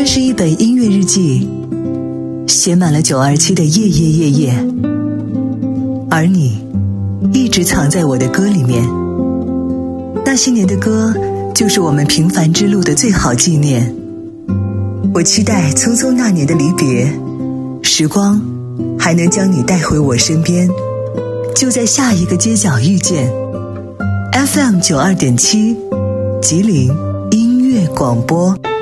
这是一本音乐日记，写满了927的夜夜夜夜，而你一直藏在我的歌里面。那些年的歌，就是我们平凡之路的最好纪念。我期待匆匆那年的离别，时光还能将你带回我身边，就在下一个街角遇见。FM 92.7，吉林音乐广播。